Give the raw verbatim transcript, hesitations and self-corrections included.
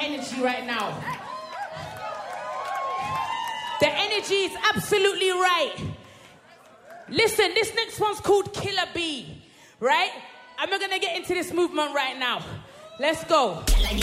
energy right now. The energy is absolutely right. Listen, this next one's called Killer Bee, right? And we're gonna get into this movement right now. Let's go. Like